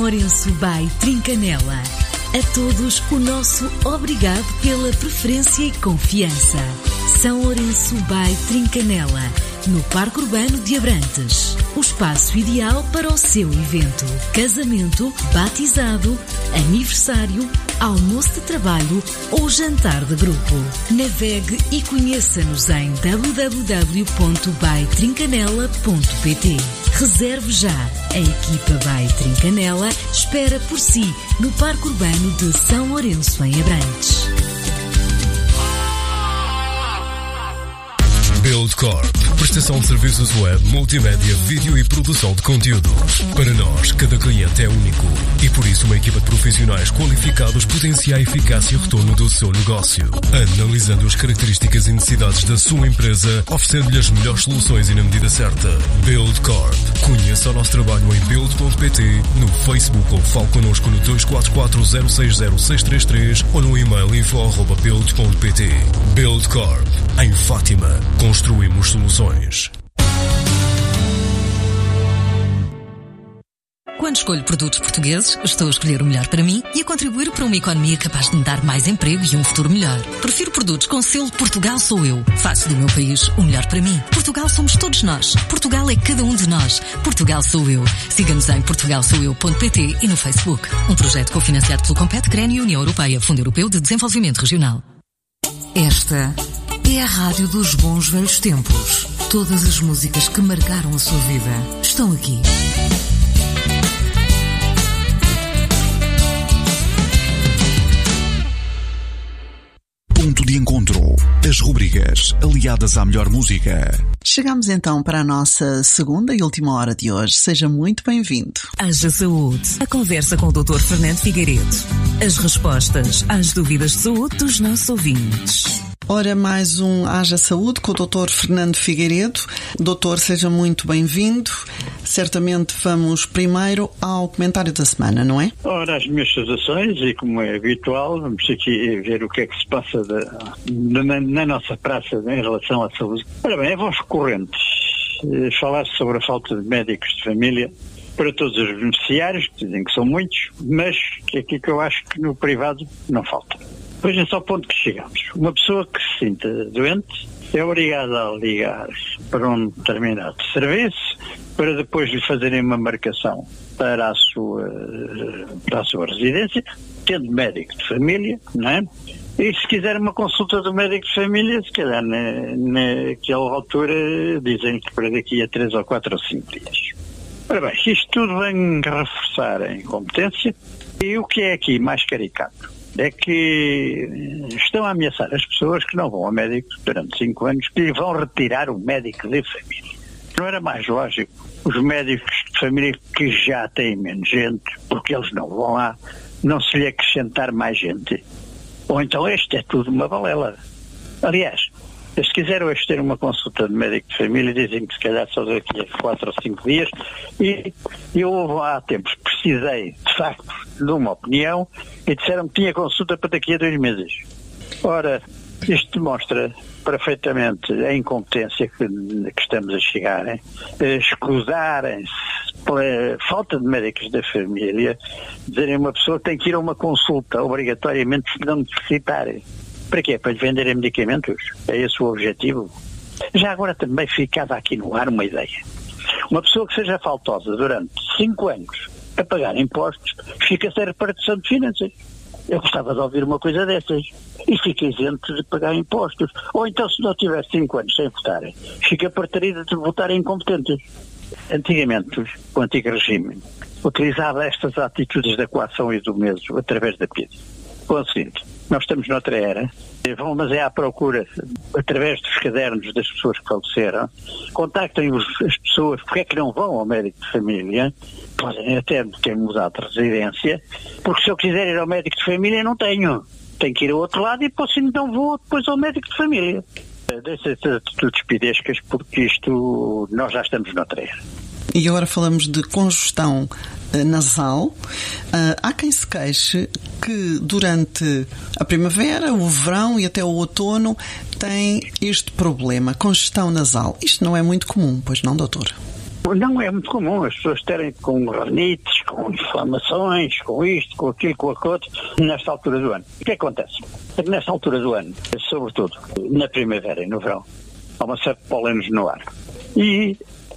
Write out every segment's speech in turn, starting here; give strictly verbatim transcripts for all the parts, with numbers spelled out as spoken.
Lourenço by Trincanela. A todos o nosso obrigado pela preferência e confiança. São Lourenço by Trincanela, no Parque Urbano de Abrantes. O espaço ideal para o seu evento. Casamento, batizado, aniversário, almoço de trabalho ou jantar de grupo. Navegue e conheça-nos em w w w ponto by trincanela ponto p t. Reserve já. A equipa by Trincanela espera por si no Parque Urbano de São Lourenço, em Abrantes. Buildcorp, prestação de serviços web, multimédia, vídeo e produção de conteúdos. Para nós, cada cliente é único e por isso uma equipa de profissionais qualificados potencia a eficácia e retorno do seu negócio, analisando as características e necessidades da sua empresa, oferecendo-lhe as melhores soluções e na medida certa. Buildcorp. Conheça o nosso trabalho em build ponto p t, no Facebook ou fale connosco no dois quatro quatro zero seis zero seis três três ou no e-mail info arroba build ponto p t. Buildcorp. Em Fátima. Construímos soluções. Quando escolho produtos portugueses, estou a escolher o melhor para mim e a contribuir para uma economia capaz de me dar mais emprego e um futuro melhor. Prefiro produtos com selo Portugal Sou Eu. Faço do meu país o melhor para mim. Portugal somos todos nós. Portugal é cada um de nós. Portugal Sou Eu. Siga-nos em portugal sou eu ponto p t e no Facebook. Um projeto cofinanciado pelo Compete Green e União Europeia, Fundo Europeu de Desenvolvimento Regional. Esta é a rádio dos bons velhos tempos. Todas as músicas que marcaram a sua vida estão aqui. Ponto de encontro. As rubricas aliadas à melhor música. Chegamos então para a nossa segunda e última hora de hoje. Seja muito bem-vindo. Haja Saúde. A conversa com o doutor Fernando Figueiredo. As respostas às dúvidas de saúde dos nossos ouvintes. Ora, mais um Haja Saúde com o doutor Fernando Figueiredo. Doutor, seja muito bem-vindo. Certamente vamos primeiro ao comentário da semana, não é? Ora, as minhas saudações e, como é habitual, vamos aqui ver o que é que se passa da, na, na nossa praça em relação à saúde. Ora bem, é voz corrente falar sobre a falta de médicos de família para todos os beneficiários, que dizem que são muitos, mas que é aqui que eu acho que no privado não falta. Vejam só ao ponto que chegamos. Uma pessoa que se sinta doente é obrigada a ligar para um determinado serviço para depois lhe fazerem uma marcação para a sua, para a sua residência, tendo médico de família, não é? E se quiser uma consulta do médico de família, se calhar na, naquela altura dizem que para daqui a três ou quatro ou cinco dias. Ora bem, isto tudo vem reforçar a incompetência e o que é aqui mais caricato é que estão a ameaçar as pessoas que não vão ao médico durante cinco anos, que lhe vão retirar o médico de família. Não era mais lógico os médicos de família que já têm menos gente, porque eles não vão lá, não se lhe acrescentar mais gente? Ou então este é tudo uma balela. Aliás, se quiser hoje ter uma consulta de médico de família, dizem que se calhar só daqui a quatro ou cinco dias, e eu há tempos precisei, de facto, de uma opinião, e disseram que tinha consulta para daqui a dois meses. Ora, isto demonstra perfeitamente a incompetência que, que estamos a chegar, hein? Escusarem-se pela falta de médicos da família, dizerem a uma pessoa que tem que ir a uma consulta, obrigatoriamente, se não necessitarem. Para quê? Para lhe venderem medicamentos? É esse o objetivo? Já agora também ficava aqui no ar uma ideia. Uma pessoa que seja faltosa durante cinco anos a pagar impostos, fica sem repartição de finanças. Eu gostava de ouvir uma coisa dessas. E fica isento de pagar impostos. Ou então, se não tiver cinco anos sem votarem, fica partida de votarem incompetentes. Antigamente, o antigo regime utilizava estas atitudes da coação e do meso através da P I D. Com o seguinte, nós estamos noutra era, vão mas é à procura, através dos cadernos das pessoas que faleceram, contactem os, as pessoas, porque é que não vão ao médico de família, podem até ter mudado de residência, porque se eu quiser ir ao médico de família não tenho, tenho que ir ao outro lado e depois então vou depois ao médico de família. Deixa de atitudes pidescas, porque isto, nós já estamos noutra era. E agora falamos de congestão uh, nasal. Uh, há quem se queixe que durante a primavera, o verão e até o outono tem este problema, congestão nasal. Isto não é muito comum, pois não, doutor? Não é muito comum as pessoas terem com ranites, com inflamações, com isto, com aquilo, com aquilo outro, nesta altura do ano. O que acontece? Nesta altura do ano, sobretudo na primavera e no verão, há uma série de pólenes no ar. E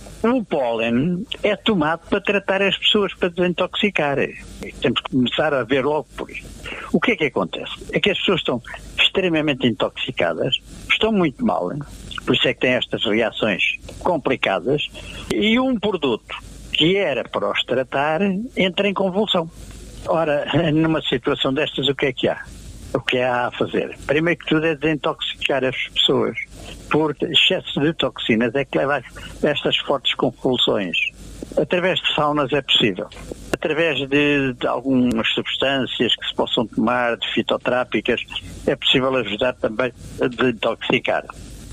o pólen é tomado para tratar as pessoas, para desintoxicar. E temos que começar a ver logo por isto. O que é que acontece? É que as pessoas estão extremamente intoxicadas, estão muito mal, hein? Por isso é que tem estas reações complicadas, e um produto que era para os tratar entra em convulsão. Ora, numa situação destas, o que é que há? O que há a fazer? Primeiro que tudo é desintoxicar as pessoas, porque excesso de toxinas é que leva a estas fortes convulsões. Através de saunas é possível. Através de, de algumas substâncias que se possam tomar, de fitotrápicas, é possível ajudar também a desintoxicar.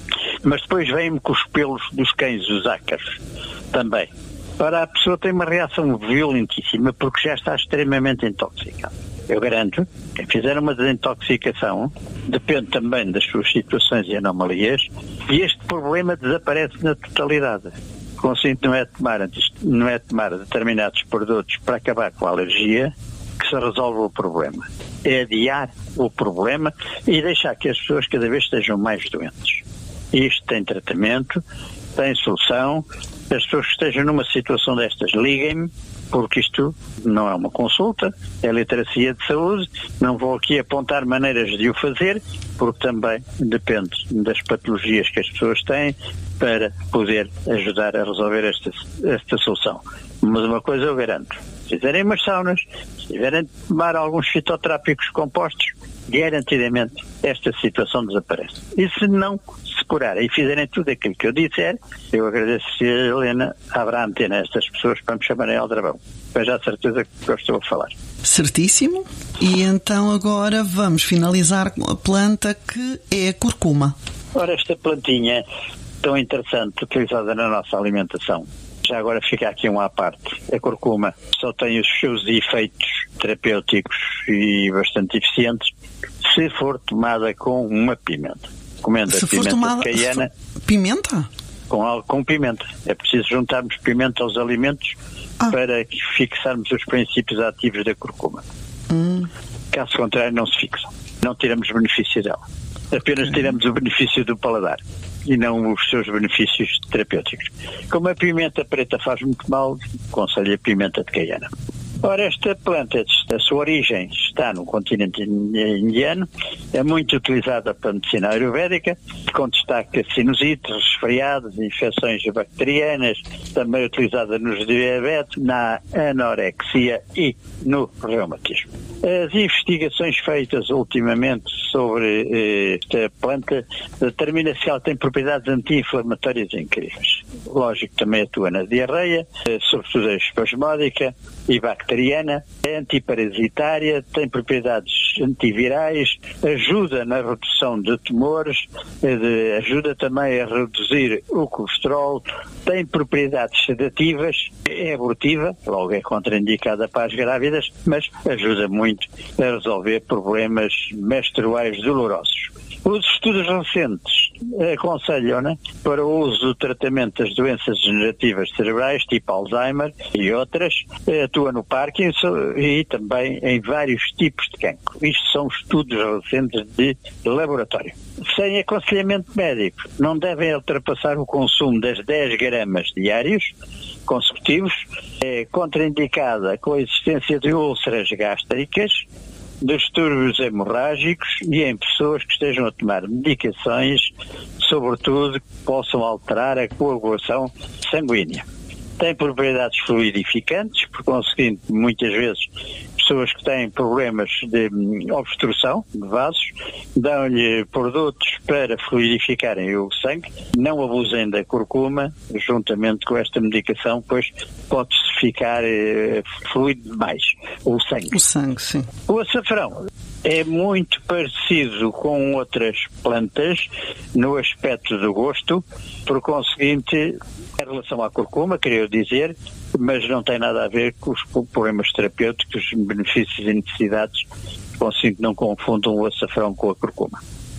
Mas depois vem-me com os pelos dos cães, os ácaros, também. Para a pessoa tem uma reação violentíssima porque já está extremamente intoxicada. Eu garanto, quem fizer uma desintoxicação depende também das suas situações e anomalias, e este problema desaparece na totalidade. O conselho não é tomar, não é tomar determinados produtos para acabar com a alergia que se resolve o problema. É adiar o problema e deixar que as pessoas cada vez estejam mais doentes. Isto tem tratamento, tem solução. As pessoas que estejam numa situação destas, liguem-me, porque isto não é uma consulta, é literacia de saúde. Não vou aqui apontar maneiras de o fazer, porque também depende das patologias que as pessoas têm para poder ajudar a resolver esta, esta solução. Mas uma coisa eu garanto, se fizerem umas saunas, se tiverem de tomar alguns fitotrápicos compostos, garantidamente esta situação desaparece. E se não se curarem e fizerem tudo aquilo que eu disser, eu agradeço se a Helena abra a antena a estas pessoas para me chamarem ao travão. Mas já a certeza que eu estou a falar. Certíssimo. E então agora vamos finalizar com a planta que é a curcuma. Ora, esta plantinha tão interessante, utilizada na nossa alimentação. Já agora fica aqui um à parte. A curcuma só tem os seus efeitos terapêuticos e bastante eficientes se for tomada com uma pimenta. Comendo se a pimenta tomada, de caiena. For... Pimenta? Com, com pimenta. É preciso juntarmos pimenta aos alimentos ah. para fixarmos os princípios ativos da curcuma. Hum. Caso contrário, não se fixam. Não tiramos benefício dela. Apenas okay. tiramos o benefício do paladar e não os seus benefícios terapêuticos. Como a pimenta preta faz muito mal, aconselho a pimenta de caiena. Ora, esta planta, a sua origem está no continente indiano, é muito utilizada para a medicina ayurvédica, com destaque a sinusites, resfriados, infecções bacterianas, também utilizada nos diabetes, na anorexia e no reumatismo. As investigações feitas ultimamente sobre eh, esta planta determina se ela tem propriedades anti-inflamatórias incríveis. Lógico, também atua na diarreia, eh, sobretudo a espasmódica e bacteriana, é antiparasitária, tem propriedades antivirais, ajuda na redução de tumores, eh, de, ajuda também a reduzir o colesterol, tem propriedades sedativas, é abortiva, logo é contraindicada para as grávidas, mas ajuda muito a resolver problemas menstruais dolorosos. Os estudos recentes aconselham-na para o uso do tratamento das doenças degenerativas cerebrais, tipo Alzheimer e outras, atua no Parkinson e também em vários tipos de cancro. Isto são estudos recentes de laboratório. Sem aconselhamento médico, não devem ultrapassar o consumo das dez gramas diários consecutivos, é contraindicada com a existência de úlceras gástricas, distúrbios hemorrágicos e em pessoas que estejam a tomar medicações, sobretudo que possam alterar a coagulação sanguínea. Tem propriedades fluidificantes, por conseguinte, muitas vezes, pessoas que têm problemas de obstrução de vasos, dão-lhe produtos para fluidificarem o sangue, não abusem da curcuma, juntamente com esta medicação, pois pode-se ficar eh, fluido demais o sangue. O sangue, sim. O açafrão é muito parecido com outras plantas no aspecto do gosto, por conseguinte, em relação à curcuma, queria dizer, mas não tem nada a ver com os problemas terapêuticos, benefícios e necessidades, por conseguinte, não confundam o açafrão com a curcuma.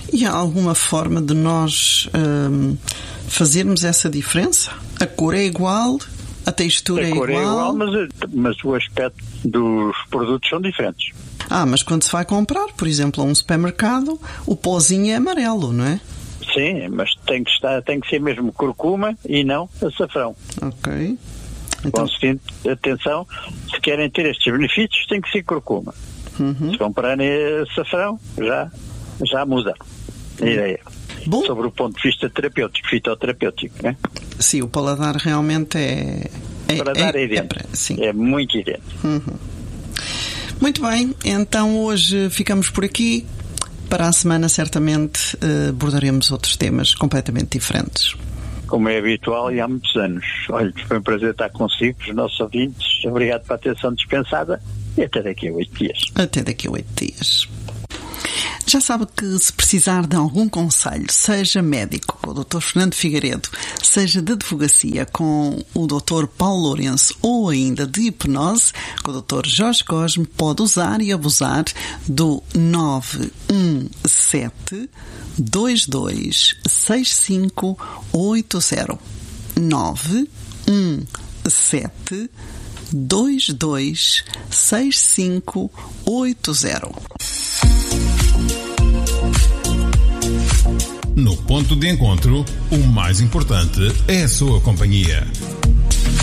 E há alguma forma de nós hum, fazermos essa diferença? A cor é igual, a textura a é cor igual? é igual, mas, mas o aspecto dos produtos são diferentes. Ah, mas quando se vai comprar, por exemplo, a um supermercado, o pozinho é amarelo, não é? Sim, mas tem que, estar, tem que ser mesmo curcuma e não açafrão. Ok. Então, Conseguinte, atenção, se querem ter estes benefícios, tem que ser curcuma. Uhum. Se comprarem açafrão, já, já muda a ideia. Bom. Sobre o ponto de vista terapêutico, fitoterapêutico, né? sim, o paladar realmente é... é Para dar é, é idêntico. É, sim. É muito idêntico. Uhum. Muito bem, então hoje ficamos por aqui. Para a semana, certamente, abordaremos outros temas completamente diferentes. Como é habitual e há muitos anos. Olha, foi um prazer estar consigo, os nossos ouvintes. Obrigado pela atenção dispensada e até daqui a oito dias. Até daqui a oito dias. Já sabe que se precisar de algum conselho, seja médico com o doutor Fernando Figueiredo, seja de advocacia com o doutor Paulo Lourenço ou ainda de hipnose com o doutor Jorge Cosme, pode usar e abusar do nove um sete, dois dois seis cinco oito zero. nove um sete, dois dois seis cinco oito zero. No ponto de encontro, o mais importante é a sua companhia.